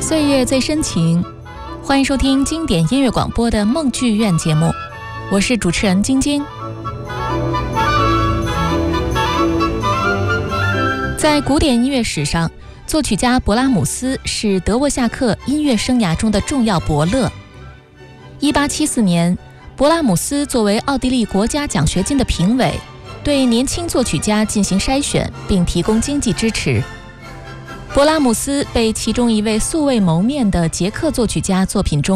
岁月最深情，欢迎收听经典音乐广播的梦剧院节目，我是主持人晶晶。在古典音乐史上，作曲家勃拉姆斯是德沃夏克音乐生涯中的重要伯乐。1874年，勃拉姆斯作为奥地利国家奖学金的评委，对年轻作曲家进行筛选，并提供经济支持。勃拉姆斯被其中一位素未谋面的捷克作曲家作品中